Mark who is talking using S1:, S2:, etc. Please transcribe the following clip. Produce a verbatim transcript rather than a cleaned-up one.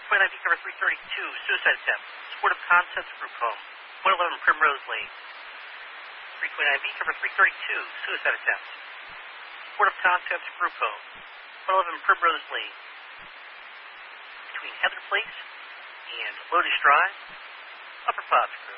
S1: twenty-nine B cover three thirty-two, suicide attempt. Supportive Concepts Group Home, one eleven Primrose Lane. three twenty-nine B cover three thirty-two, suicide attempt. Supportive Concepts Group Home, one eleven Primrose Lane. Between Heather Place and Lotus Drive, Upper Pottsgrove.